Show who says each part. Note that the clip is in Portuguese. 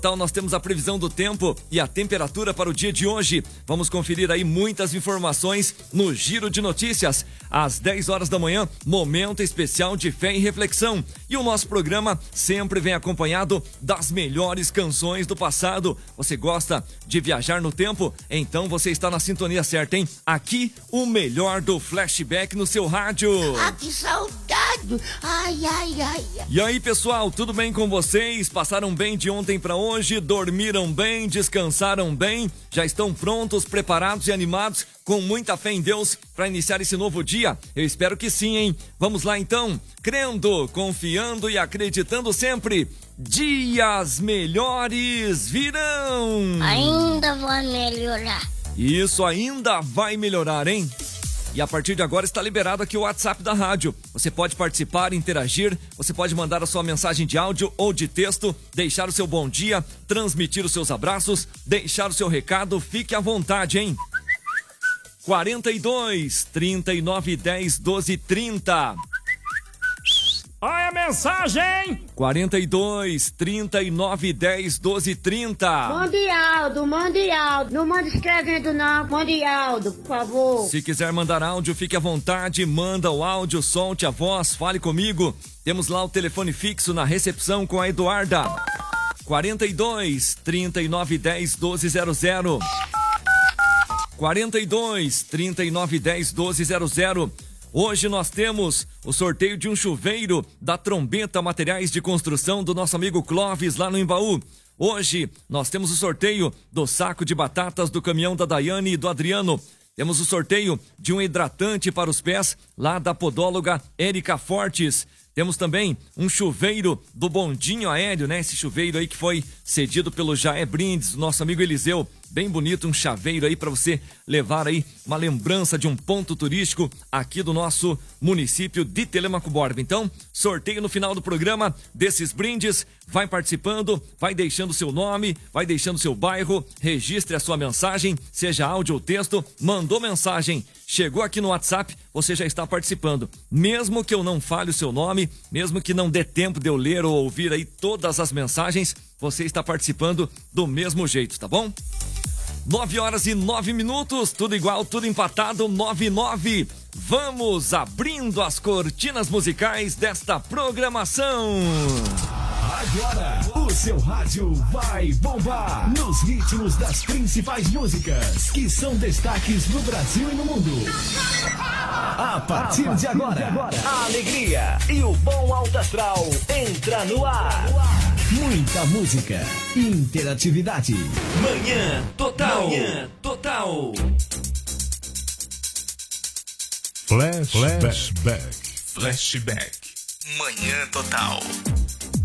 Speaker 1: Então nós temos a previsão do tempo e a temperatura para o dia de hoje. Vamos conferir aí muitas informações no Giro de Notícias. Às 10 horas da manhã, momento especial de fé e reflexão. E o nosso programa sempre vem acompanhado das melhores canções do passado. Você gosta de viajar no tempo? Então você está na sintonia certa, hein? Aqui, o melhor do flashback no seu rádio.
Speaker 2: Ah, que saudade! Ai.
Speaker 1: E aí, pessoal, tudo bem com vocês? Passaram bem de ontem para hoje? Dormiram bem? Descansaram bem? Já estão prontos, preparados e animados, com muita fé em Deus, para iniciar esse novo dia? Eu espero que sim, hein? Vamos lá então, crendo, confiando e acreditando sempre. Dias melhores virão!
Speaker 2: Ainda vai melhorar.
Speaker 1: Isso ainda vai melhorar, hein? E a partir de agora está liberado aqui o WhatsApp da rádio. Você pode participar, interagir, você pode mandar a sua mensagem de áudio ou de texto, deixar o seu bom dia, transmitir os seus abraços, deixar o seu recado, fique à vontade, hein? 42 39 10 12 30.
Speaker 3: Olha a mensagem!
Speaker 1: 42 39 10 12 30.
Speaker 4: Mande áudio. Não manda escrevendo não. Mande áudio, por favor.
Speaker 1: Se quiser mandar áudio, fique à vontade. Manda o áudio, solte a voz, fale comigo. Temos lá o telefone fixo na recepção com a Eduarda. 42 39 10 12 00. 42 39 10 12 00. Hoje nós temos o sorteio de um chuveiro da Trombeta Materiais de Construção do nosso amigo Clóvis lá no Embaú. Hoje nós temos o sorteio do saco de batatas do caminhão da Daiane e do Adriano. Temos o sorteio de um hidratante para os pés lá da podóloga Érica Fortes. Temos também um chuveiro do Bondinho Aéreo, né? Esse chuveiro aí que foi cedido pelo Jaé Brindes, nosso amigo Eliseu. Bem bonito, um chaveiro aí para você levar aí uma lembrança de um ponto turístico aqui do nosso município de Telêmaco Borba. Então, sorteio no final do programa desses brindes. Vai participando, vai deixando seu nome, vai deixando seu bairro, registre a sua mensagem, seja áudio ou texto, mandou mensagem, chegou aqui no WhatsApp, você já está participando. Mesmo que eu não fale o seu nome, mesmo que não dê tempo de eu ler ou ouvir aí todas as mensagens, você está participando do mesmo jeito, tá bom? 9 horas e 9 minutos, tudo igual, tudo empatado, 9-9. Vamos abrindo as cortinas musicais desta programação.
Speaker 5: Agora, o seu rádio vai bombar nos ritmos das principais músicas que são destaques no Brasil e no mundo. A partir de agora, a alegria e o bom alto astral entra no ar. Muita música, interatividade.
Speaker 1: Manhã Total. Manhã Total.
Speaker 6: Flashback. Manhã Total.